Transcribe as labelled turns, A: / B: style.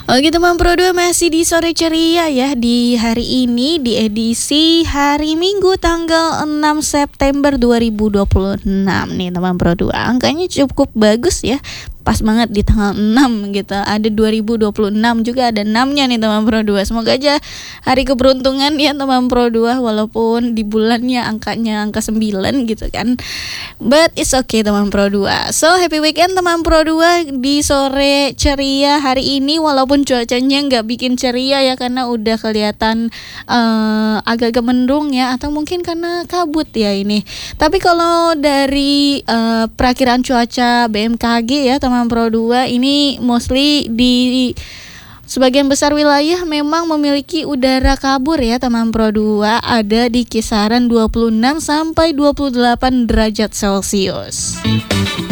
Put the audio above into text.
A: Oke teman Pro 2, masih di sore ceria ya. Di hari ini di edisi hari Minggu tanggal 6 September 2026 nih teman Pro 2. Angkanya cukup bagus ya. Pas banget di tanggal 6 gitu. Ada 2026 juga, ada 6-nya nih teman Pro 2. Semoga aja hari keberuntungan ya teman Pro 2, walaupun di bulannya angkanya angka 9 gitu kan. But it's okay teman Pro 2. So happy weekend teman Pro 2 di sore ceria hari ini, walaupun cuacanya nggak bikin ceria ya, karena udah kelihatan agak-agak mendung ya, atau mungkin karena kabut ya ini. Tapi kalau dari perakiraan cuaca BMKG ya teman Pro 2, ini mostly di sebagian besar wilayah memang memiliki udara kabur ya teman Pro 2, ada di kisaran 26 sampai 28 derajat Celcius.